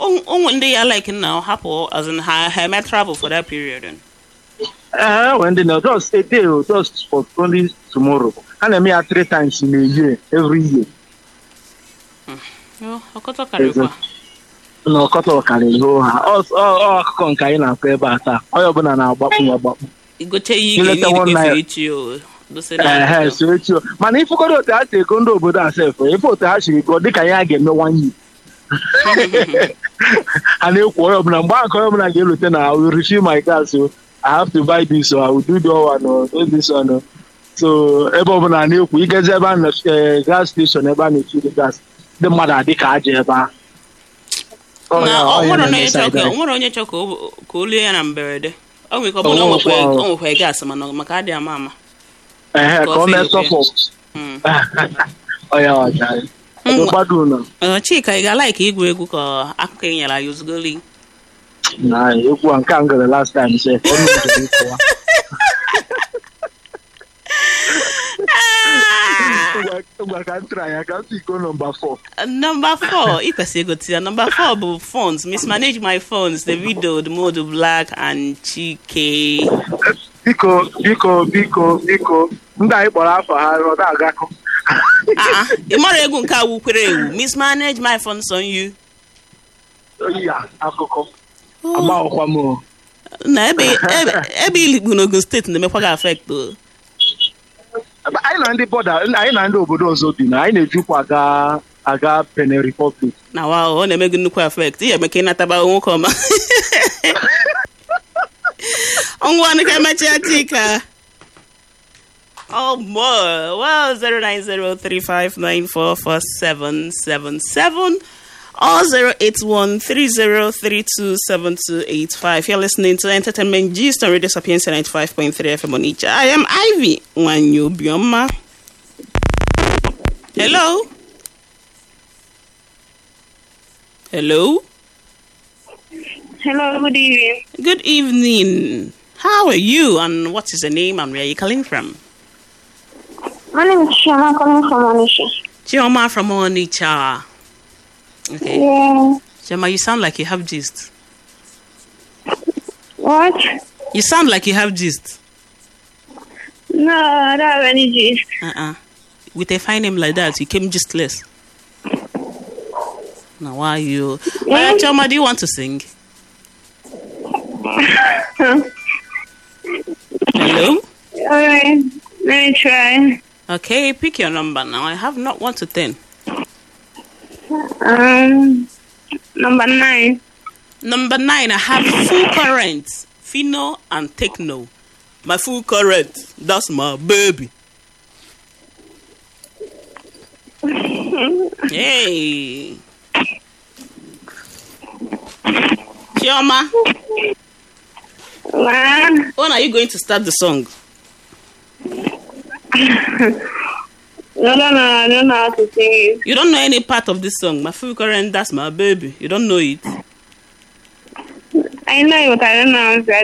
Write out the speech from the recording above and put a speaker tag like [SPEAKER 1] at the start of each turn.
[SPEAKER 1] when they are like now, happen as in her met travel for that period.
[SPEAKER 2] When they know just a day or just for only tomorrow. And I mean 3 times in a year, every year.
[SPEAKER 1] Oh, I got to
[SPEAKER 2] No, cut off carry go. Akụkọ nke anyị na-akọ ebe a taa. Onye ọbụla na-agbapụ.
[SPEAKER 1] You go tell you need to
[SPEAKER 2] so echi. Mana ifụkọrọ otu ha si ego ndị obodo asef, ife otu ha siri ego dịka ya ga-eme nwanyị. A na-ekwu onye ọbụla mgbe aka onye ọbụla ga-elute na I will receive my gas, so I have to buy this, so I will do the one or do this one. So ebe ọbụla na-ekwu igezi ebe a na gas station ebe a na-echi gas, ndị mmadụ adị ka aja ebe a.
[SPEAKER 1] Nwere onye chọrọ ka o lie ya na mberede. O nwere ike ọ bụ na o nwekwa gas mana maka adị ama ama.
[SPEAKER 2] Ka ọ na-esọpụ. Oya ọja.
[SPEAKER 1] Chika, ị ga like igwu egwu ka akụkọ ị nyere anyị ozugbo.
[SPEAKER 2] Na egwu a nke a ngere last time say number 4.
[SPEAKER 1] Number 4, number 4 bụ phones. Mismanage my phones. The video, the mode black and Chike.
[SPEAKER 2] Biko. Ndị anyị kpọrọ afọ ha ọ na-agakọ.
[SPEAKER 1] Ị mara egwu nke a wukwere ewu. Mismanage my phones on you.
[SPEAKER 2] Ya, akụkọ. Amaghịkwa m.
[SPEAKER 1] Na ebe ilikpu n'Ogun steeti na-emekwa gị affect o.
[SPEAKER 2] Anyị na ndị bọda, anyị na ndị obodo ọzọ bi na anyị na-ejikwa aga Benin Republic.
[SPEAKER 1] Na ọ na-eme gị nnukwu affect. Ihe eme ka ị nataba nwoke ọma. Ngwa nke emechaa Chika. Oh boy. Well, 09035944777 or 08130327285. You're listening to Entertainment Gist on Radio Sapiens 95.3 FM Onitsha. I am Ivy Wanyobioma. Hello. Hello.
[SPEAKER 3] Hello, good evening.
[SPEAKER 1] Good evening. How are you and what is your name and where are you calling from?
[SPEAKER 3] My name is Chioma, calling from Onitsha.
[SPEAKER 1] Chioma from Onitsha. Okay.
[SPEAKER 3] Yeah.
[SPEAKER 1] Chioma, you sound like you have gist.
[SPEAKER 3] What?
[SPEAKER 1] You sound like you have gist.
[SPEAKER 3] No, I don't have any gist.
[SPEAKER 1] With a fine name like that, you came gistless. Now, why are you?
[SPEAKER 3] Yeah.
[SPEAKER 1] Chioma, do you want to sing? Hello?
[SPEAKER 3] Alright, let me try.
[SPEAKER 1] Okay, pick your number now. I have not 1 to 10.
[SPEAKER 3] Number 9.
[SPEAKER 1] Number 9, I have full current, Fino and Techno. My full current, that's my baby. Hey. Chioma. When are you going to start the song?
[SPEAKER 3] I don't know how to sing it.
[SPEAKER 1] You don't know any part of this song. My full current, that's my baby. You don't know it.
[SPEAKER 3] I know it, but I don't know.